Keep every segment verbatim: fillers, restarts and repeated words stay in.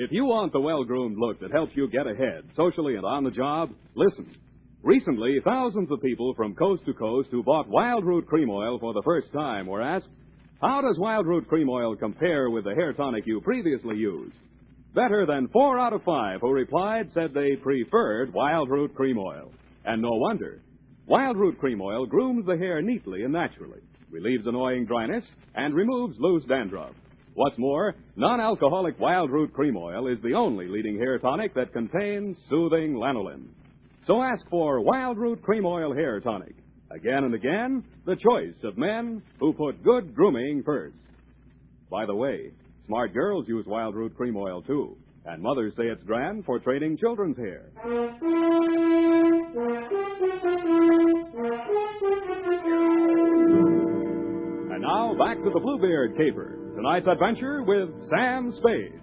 If you want the well-groomed look that helps you get ahead, socially and on the job, listen. Recently, thousands of people from coast to coast who bought Wild Root Cream Oil for the first time were asked, how does Wild Root Cream Oil compare with the hair tonic you previously used? Better than four out of five who replied said they preferred Wild Root Cream Oil. And no wonder. Wild Root Cream Oil grooms the hair neatly and naturally, relieves annoying dryness, and removes loose dandruff. What's more, non-alcoholic Wild Root Cream Oil is the only leading hair tonic that contains soothing lanolin. So ask for Wild Root Cream Oil Hair Tonic. Again and again, the choice of men who put good grooming first. By the way, smart girls use Wild Root Cream Oil, too. And mothers say it's grand for training children's hair. And now, back to the Bluebeard Caper. Tonight's adventure with Sam Spade.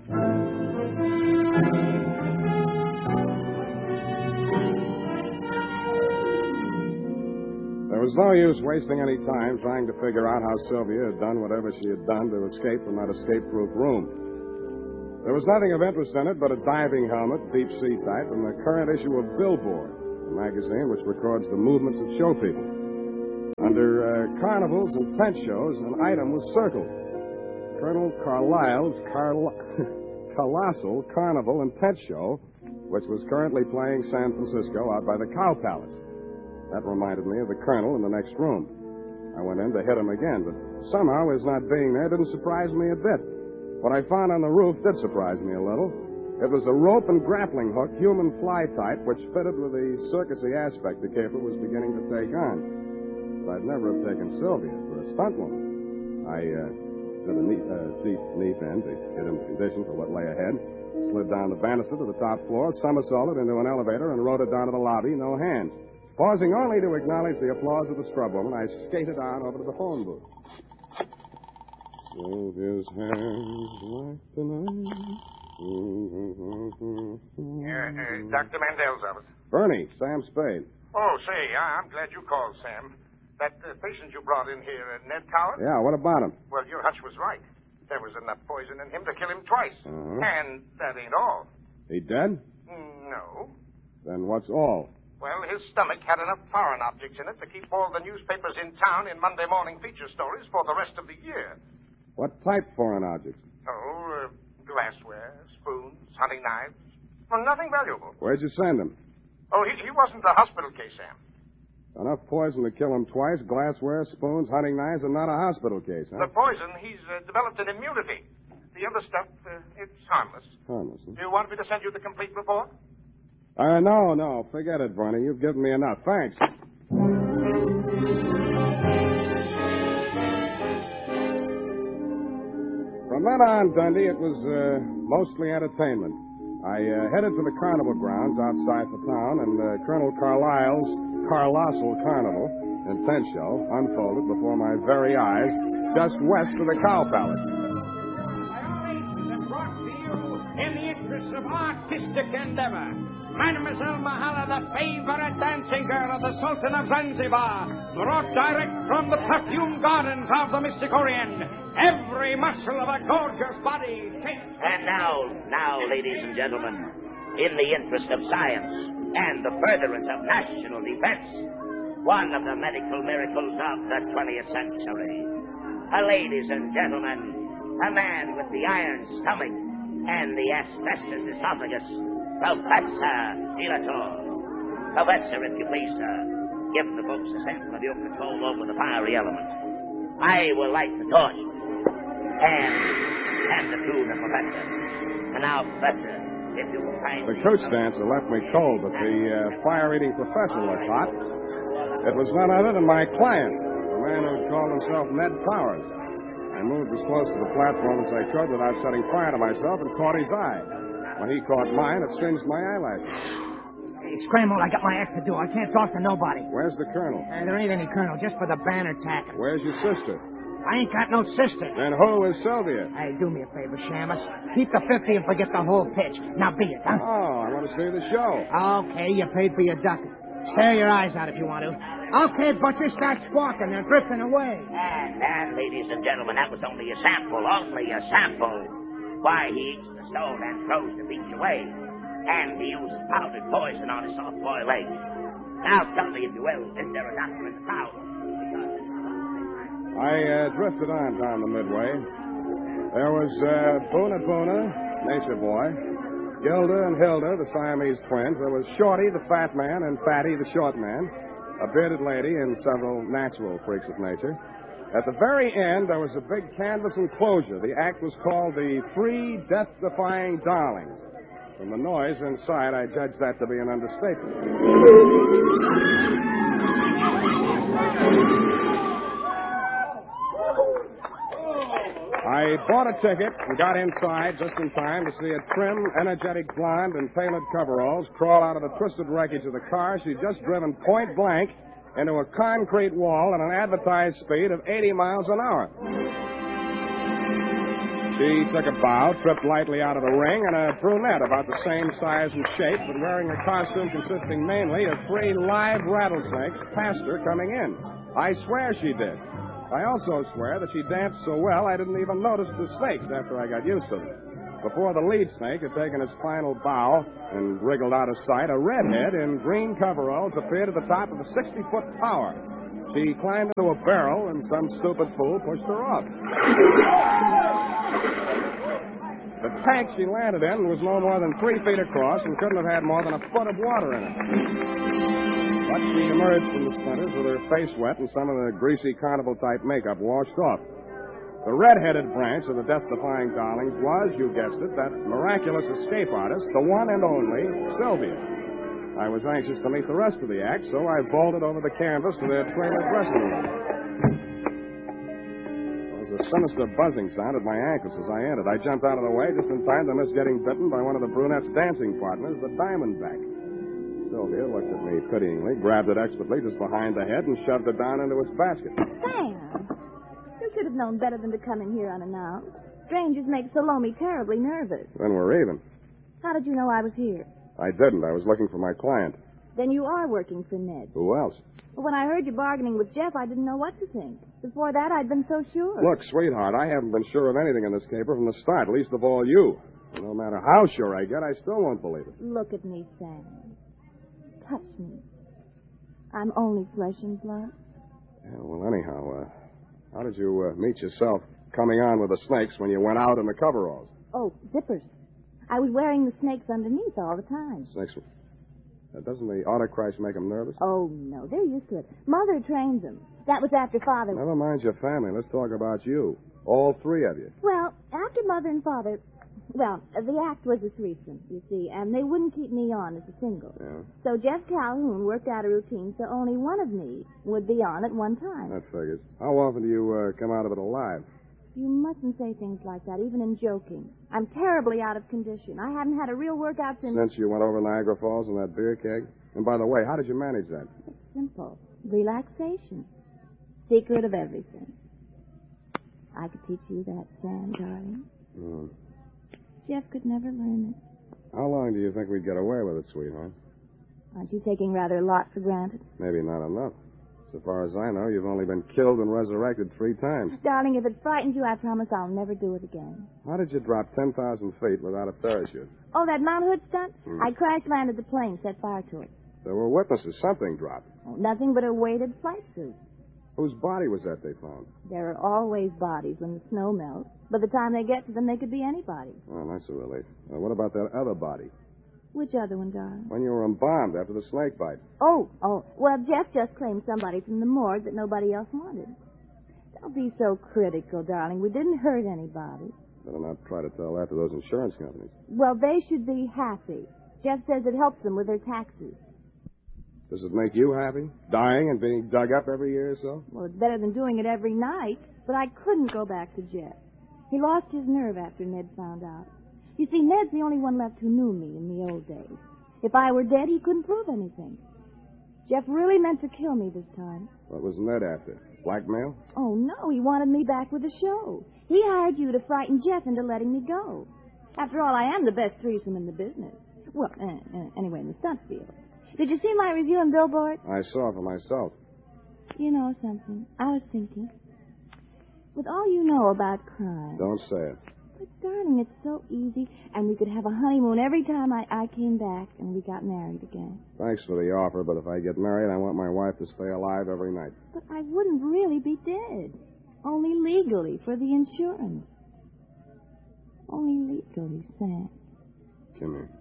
There was no use wasting any time trying to figure out how Sylvia had done whatever she had done to escape from that escape-proof room. There was nothing of interest in it but a diving helmet, deep sea type, and the current issue of Billboard, a magazine which records the movements of show people. Under uh, carnivals and tent shows, an item was circled. Colonel Carlisle's Carl- Colossal Carnival and Tent Show, which was currently playing San Francisco out by the Cow Palace. That reminded me of the Colonel in the next room. I went in to hit him again, but somehow his not being there didn't surprise me a bit. What I found on the roof did surprise me a little. It was a rope and grappling hook, human fly type, which fitted with the circusy aspect the caper was beginning to take on. But I'd never have taken Sylvia for a stunt woman. I, uh... did a neat, uh, deep knee bend to get into condition for what lay ahead, slid down the banister to the top floor, somersaulted into an elevator, and rode it down to the lobby, no hands. Pausing only to acknowledge the applause of the scrub woman, I skated on over to the phone booth. Sylvia's hands like tonight. Yeah, uh, Doctor Mandel's office. Bernie, Sam Spade. Oh, say, I- I'm glad you called, Sam. That uh, patient you brought in here, uh, Ned Coward? Yeah, what about him? Well, your hunch was right. There was enough poison in him to kill him twice. Uh-huh. And that ain't all. He dead? Mm, no. Then what's all? Well, his stomach had enough foreign objects in it to keep all the newspapers in town in Monday morning feature stories for the rest of the year. What type foreign objects? Oh, uh, glassware, spoons, hunting knives. Well, nothing valuable. Where'd you send him? Oh, he, he wasn't a hospital case, Sam. Enough poison to kill him twice, glassware, spoons, hunting knives, and not a hospital case, huh? The poison, he's uh, developed an immunity. The other stuff, uh, it's harmless. Harmless, huh? Do you want me to send you the complete report? Uh, no, no. Forget it, Bernie. You've given me enough. Thanks. From then on, Dundee, it was uh, mostly entertainment. I uh, headed for the carnival grounds outside the town, and uh, Colonel Carlisle's Colossal Carnival and Tent Show unfolded before my very eyes just west of the Cow Palace. In the interest of artistic endeavor, Mademoiselle Mahala, the favorite dancing girl of the Sultan of Zanzibar, brought direct from the perfume gardens of the Mystic Orient, every muscle of a gorgeous body. And now, now, ladies and gentlemen, in the interest of science and the furtherance of national defense, one of the medical miracles of the twentieth century. Uh, ladies and gentlemen, a man with the iron stomach and the asbestos esophagus, Professor Delator. Professor, if you please, sir, give the folks a sample of your control over the fiery element. I will light the torch and hand the to the professor. And now, Professor, if you will kindly... The coach dancer left me cold, but the uh, fire-eating professor looked hot. It was none other than my client, the man who called himself Ned Powers. I moved as close to the platform as I could without setting fire to myself and caught his eye. When he caught mine, it singed my eyelashes. Hey, scramble, I got my act to do. I can't talk to nobody. Where's the colonel? Uh, there ain't any colonel, just for the banner tack. Where's your sister? I ain't got no sister. Then who is Sylvia? Hey, do me a favor, Shamus. Keep the fifty and forget the whole pitch. Now be it, huh? Oh, I want to see the show. Okay, you paid for your duck. Stare your eyes out if you want to. Okay, Butcher, start squawking. They're drifting away. And, and, ladies and gentlemen, that was only a sample, only a sample. why he eats the stone and throws the beach away, and he uses powdered poison on his soft-boiled eggs. Now tell me, if you will, is there a doctor in the town? I uh, drifted on down the Midway. There was uh, Boona Boona, Nature Boy, Gilda and Hilda, the Siamese twins. There was Shorty, the fat man, and Fatty, the short man, a bearded lady, and several natural freaks of nature. At the very end, there was a big canvas enclosure. The act was called the Three Death-Defying Darlings. From the noise inside, I judged that to be an understatement. I bought a ticket and got inside just in time to see a trim, energetic blonde in tailored coveralls crawl out of the twisted wreckage of the car she'd just driven point blank into a concrete wall at an advertised speed of eighty miles an hour. She took a bow, tripped lightly out of the ring, and a brunette about the same size and shape, but wearing a costume consisting mainly of three live rattlesnakes, passed her coming in. I swear she did. I also swear that she danced so well I didn't even notice the snakes after I got used to them. Before the lead snake had taken his final bow and wriggled out of sight, a redhead in green coveralls appeared at the top of a sixty-foot tower. She climbed into a barrel, and some stupid fool pushed her off. The tank she landed in was no more than three feet across and couldn't have had more than a foot of water in it. But she emerged from the splinters with her face wet and some of the greasy carnival-type makeup washed off. The red-headed branch of the death-defying darlings was, you guessed it, that miraculous escape artist, the one and only Sylvia. I was anxious to meet the rest of the act, so I vaulted over the canvas to their trailer dressing room. There was a sinister buzzing sound at my ankles as I entered. I jumped out of the way just in time to miss getting bitten by one of the brunette's dancing partners, the Diamondback. Sylvia looked at me pityingly, grabbed it expertly just behind the head, and shoved it down into its basket. Sam, you should have known better than to come in here unannounced. Strangers make Salome terribly nervous. Then we're even. How did you know I was here? I didn't. I was looking for my client. Then you are working for Ned. Who else? Well, when I heard you bargaining with Jeff, I didn't know what to think. Before that, I'd been so sure. Look, sweetheart, I haven't been sure of anything in this caper from the start, least of all you. No matter how sure I get, I still won't believe it. Look at me, Sam. Touch me. I'm only flesh and blood. Yeah, well, anyhow, uh, how did you uh, meet yourself coming on with the snakes when you went out in the coveralls? Oh, zippers. I was wearing the snakes underneath all the time. Snakes? Uh, doesn't the Autochrist make them nervous? Oh, no, they're used to it. Mother trained them. That was after Father... Never mind your family. Let's talk about you. All three of you. Well, after Mother and Father... Well, the act was a threesome, you see, and they wouldn't keep me on as a single. Yeah. So Jeff Calhoun worked out a routine so only one of me would be on at one time. That figures. How often do you uh, come out of it alive? You mustn't say things like that, even in joking. I'm terribly out of condition. I haven't had a real workout since... Since you went over Niagara Falls in that beer keg? And by the way, how did you manage that? It's simple. Relaxation. Secret of everything. I could teach you that, Sam, darling. Hmm. Jeff could never learn it. How long do you think we'd get away with it, sweetheart? Aren't you taking rather a lot for granted? Maybe not enough. So far as I know, you've only been killed and resurrected three times. Darling, if it frightens you, I promise I'll never do it again. How did you drop ten thousand feet without a parachute? Oh, that Mount Hood stunt? Hmm. I crash-landed the plane, set fire to it. There were witnesses. Something dropped. Oh, nothing but a weighted flight suit. Whose body was that they found? There are always bodies when the snow melts. By the time they get to them, they could be anybody. Oh, that's a relief. Now, what about that other body? Which other one, darling? When you were embalmed after the snake bite. Oh, oh. Well, Jeff just claimed somebody from the morgue that nobody else wanted. Don't be so critical, darling. We didn't hurt anybody. Better not try to tell that to those insurance companies. Well, they should be happy. Jeff says it helps them with their taxes. Does it make you happy? Dying and being dug up every year or so? Well, it's better than doing it every night. But I couldn't go back to Jeff. He lost his nerve after Ned found out. You see, Ned's the only one left who knew me in the old days. If I were dead, he couldn't prove anything. Jeff really meant to kill me this time. What was Ned after? Blackmail? Oh, no, he wanted me back with the show. He hired you to frighten Jeff into letting me go. After all, I am the best threesome in the business. Well, uh, uh, anyway, in the stunt field. Did you see my review in Billboard? I saw for myself. You know something? I was thinking. With all you know about crime... Don't say it. But Darling, it's so easy, and we could have a honeymoon every time I, I came back and we got married again. Thanks for the offer, but if I get married, I want my wife to stay alive every night. But I wouldn't really be dead. Only legally for the insurance. Only legally, Sam. Come here.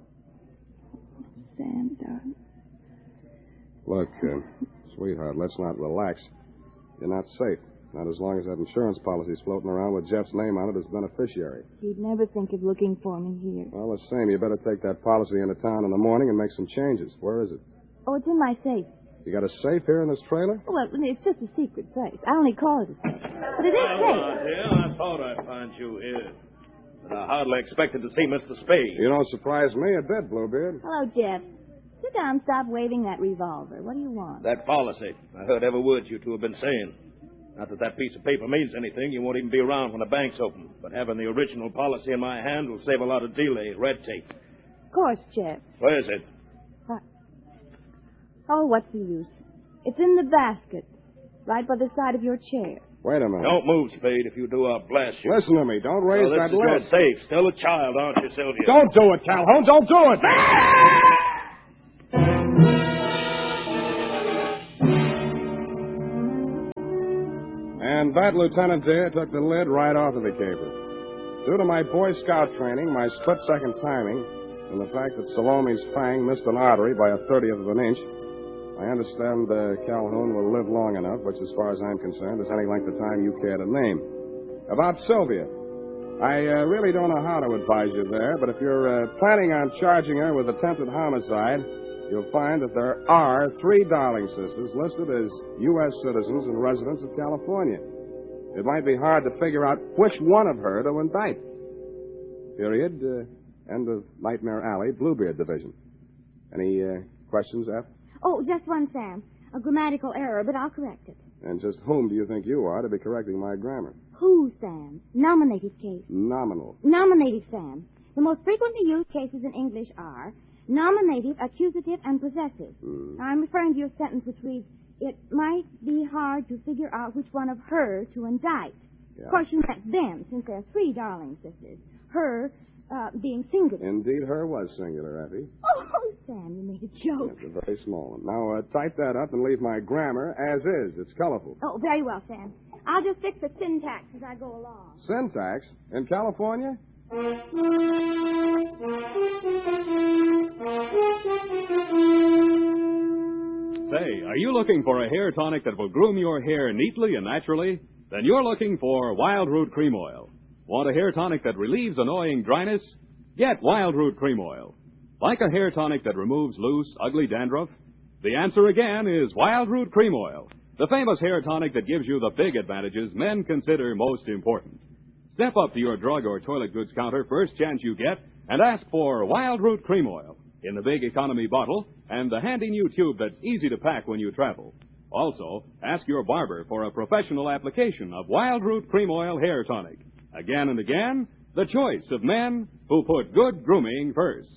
Sam, darling. Look, uh, sweetheart, let's not relax. You're not safe. Not as long as that insurance policy's floating around with Jeff's name on it as beneficiary. He'd never think of looking for me here. Well, the same. You better take that policy into town in the morning and make some changes. Where is it? Oh, it's in my safe. You got a safe here in this trailer? Well, it's just a secret safe. I only call it a safe. But it is Well, safe. uh, dear, I thought I'd find you here. But I hardly expected to see Mister Spade. You don't surprise me a bit, Bluebeard. Hello, Jeff. Sit down, stop waving that revolver. What do you want? That policy. I heard every word you two have been saying. Not that that piece of paper means anything. You won't even be around when the bank's open. But having the original policy in my hand will save a lot of delay, red tape. Of course, Jeff. Where is it? What? Oh, what's the use? It's in the basket, right by the side of your chair. Wait a minute. Don't move, Spade. If you do, I'll blast you. Listen to me. Don't raise Oh, this that is your lid. safe. Still a child, aren't you, Sylvia? Don't do it, Calhoun. Don't do it. And that, Lieutenant Dare, took the lid right off of the caper. Due to my Boy Scout training, my split-second timing, and the fact that Salome's fang missed an artery by a thirtieth of an inch, I understand uh, Calhoun will live long enough, which, as far as I'm concerned, is any length of time you care to name. About Sylvia, I uh, really don't know how to advise you there, but if you're uh, planning on charging her with attempted homicide, you'll find that there are three Darling sisters listed as U S citizens and residents of California. It might be hard to figure out which one of her to indict. Period. Uh, end of Nightmare Alley, Bluebeard Division. Any uh, questions, F? Oh, just one, Sam. A grammatical error, but I'll correct it. And just whom do you think you are to be correcting my grammar? Who, Sam? Nominative case. Nominal. Nominative, Sam. The most frequently used cases in English are nominative, accusative, and possessive. Mm. I'm referring to your sentence which reads, it might be hard to figure out which one of her to indict. Yeah. Of course, you meant them, since there are three Darling sisters. Her uh, being singular. Indeed, her was singular, Effie. Oh, Sam, you made a joke. It's a very small one. Now, uh, type that up and leave my grammar as is. It's colorful. Oh, very well, Sam. I'll just fix the syntax as I go along. Syntax? In California? Say, are you looking for a hair tonic that will groom your hair neatly and naturally? Then you're looking for Wild Root Cream Oil. Want a hair tonic that relieves annoying dryness? Get Wild Root Cream Oil. Like a hair tonic that removes loose, ugly dandruff? The answer again is Wild Root Cream Oil, the famous hair tonic that gives you the big advantages men consider most important. Step up to your drug or toilet goods counter first chance you get and ask for Wild Root Cream Oil in the big economy bottle and the handy new tube that's easy to pack when you travel. Also, ask your barber for a professional application of Wild Root Cream Oil Hair Tonic. Again and again, the choice of men who put good grooming first.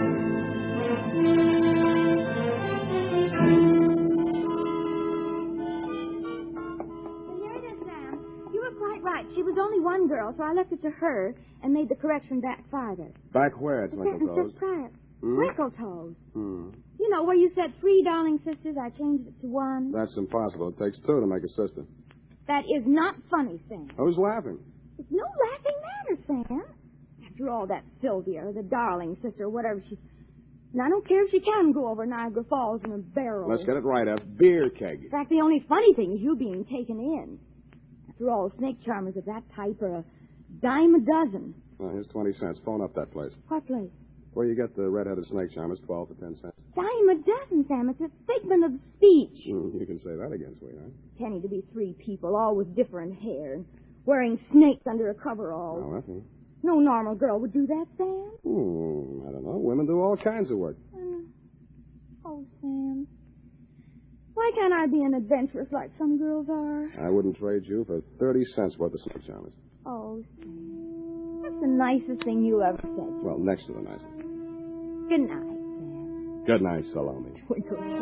Here it is, Sam. You were quite right. She was only one girl, so I left it to her and made the correction back farther. Back where, The Twinkle sentence Toes? just prior. Hmm? Twinkle Toes. Hmm. You know, where you said three Darling sisters, I changed it to one. That's impossible. It takes two to make a sister. That is not funny, Sam. Who's laughing? It's no laughing matter, Sam. After all, that Sylvia, or the Darling sister, or whatever she's... And I don't care if she can go over Niagara Falls in a barrel. Let's get it right, F. Beer keg. In fact, the only funny thing is you being taken in. After all, snake charmers of that type are a dime a dozen. Oh, here's twenty cents. Phone up that place. What place? Where you get the red-headed snake charmers, twelve for ten cents. Dime a dozen, Sam. It's a figment of speech. Mm, you can say that again, sweetheart. Pretending to be three people, all with different hair, and wearing snakes under a coverall. Oh, nothing. No normal girl would do that, Sam. Hmm, I don't know. Women do all kinds of work. Uh, oh, Sam. Why can't I be an adventuress like some girls are? I wouldn't trade you for thirty cents worth of snake charmers. Oh, Sam. That's the nicest thing you ever said. Well, next to the nicest. Good night, Sam. Good night, Salome. Twinkle.